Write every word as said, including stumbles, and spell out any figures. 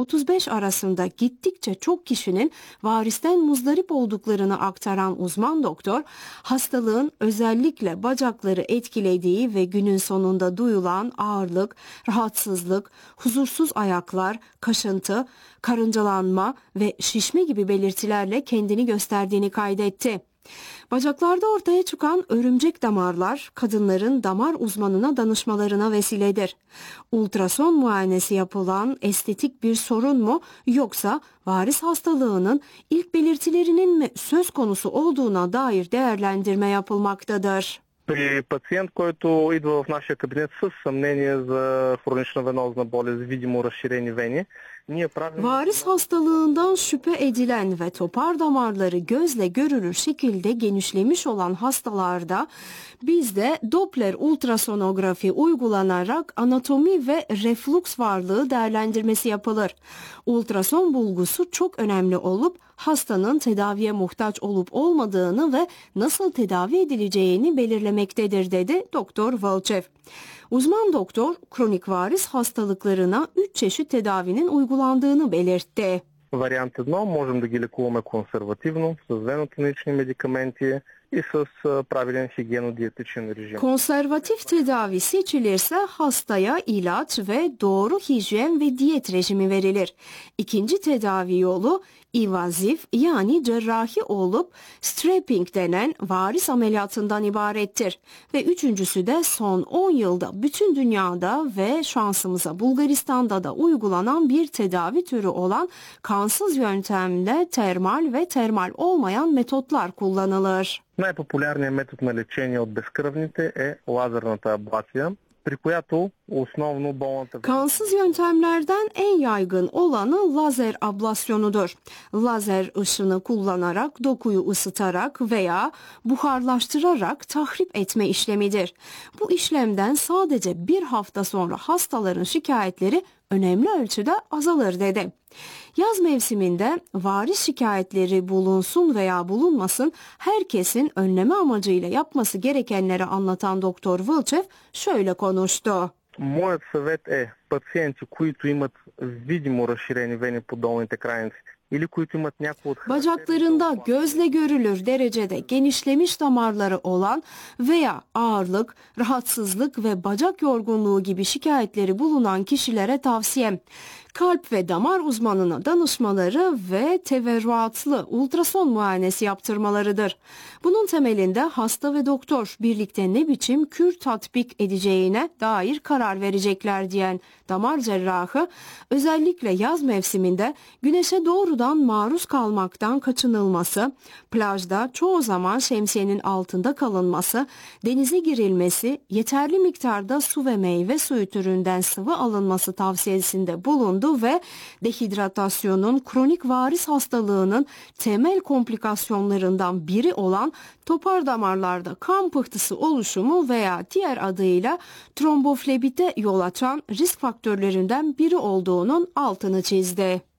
otuz beş arasında gittikçe çok kişinin varisten muzdarip olduklarını aktaran uzman doktor, hastalığın özellikle bacakları etkilediği ve günün sonunda duyulan ağırlık, rahatsızlık, huzursuz ayaklar, kaşıntı, karıncalanma ve şişme gibi belirtilerle kendini gösterdiğini kaydetti. Bacaklarda ortaya çıkan örümcek damarlar kadınların damar uzmanına danışmalarına vesiledir. Ultrason muayenesi yapılan estetik bir sorun mu yoksa varis hastalığının ilk belirtilerinin mi söz konusu olduğuna dair değerlendirme yapılmaktadır. При пациент, който идва в нашия кабинет с съмнение за хронична венозна болест, видимо разширени вени, ние правим... Varis hastalığından şüphe edilen ve topar damarları gözle görülür şekilde genişlemiş olan hastalarda bizde Doppler ultrasonografi uygulanarak anatomi ve reflux varlığı değerlendirmesi yapılır. Ultrason bulgusu çok önemli olup hastanın tedaviye muhtaç olup olmadığını ve nasıl tedavi edileceğini belirlemektedir, dedi Doktor Volchev. Uzman doktor kronik varis hastalıklarına üç çeşit tedavinin uygulandığını belirtti. Вариант едно, можем да ги лекуваме консервативно, с венотонични медикаменти и с правилен хигиено-диетичен rejim. Konservatif tedavi seçilirse hastaya ilaç ve doğru hijyen ve diyet rejimi verilir. İkinci tedavi yolu invazif yani cerrahi olup strapping denen varis ameliyatından ibarettir. Ve üçüncüsü de son on yılda bütün dünyada ve şansımıza Bulgaristan'da da uygulanan bir tedavi türü olan kansız yöntemle termal ve termal olmayan metotlar kullanılır. Най-популярният метод на лечение от безкръвните е лазерната аблация, при която основно болната... Kansız yöntemlerden en yaygın olanı lazer ablasyonudur. Lazer ışını kullanarak dokuyu ısıtarak veya buharlaştırarak tahrip etme işlemidir. Bu işlemden sadece bir hafta sonra hastaların şikayetleri önemli ölçüde azalır, dedi. Yaz mevsiminde varis şikayetleri bulunsun veya bulunmasın herkesin önleme amacıyla yapması gerekenleri anlatan Doktor Volchev şöyle konuştu. Моят съвет е пациенти, които имат видимо разширени вени по долните крайници или които имат някои от... Bacaklarında gözle görülür derecede genişlemiş damarları olan veya ağırlık, rahatsızlık ve bacak yorgunluğu gibi şikayetleri bulunan kişilere tavsiyem kalp ve damar uzmanına danışmaları ve teferruatlı ultrason muayenesi yaptırmalarıdır. Bunun temelinde hasta ve doktor birlikte ne biçim kür tatbik edeceğine dair karar verecekler, diyen damar cerrahı özellikle yaz mevsiminde güneşe doğrudan maruz kalmaktan kaçınılması, plajda çoğu zaman şemsiyenin altında kalınması, denize girilmesi, yeterli miktarda su ve meyve suyu türünden sıvı alınması tavsiyesinde bulundu ve dehidratasyonun kronik varis hastalığının temel komplikasyonlarından biri olan topar damarlarda kan pıhtısı oluşumu veya diğer adıyla tromboflebite yol açan risk faktörlerinden biri olduğunun altını çizdi.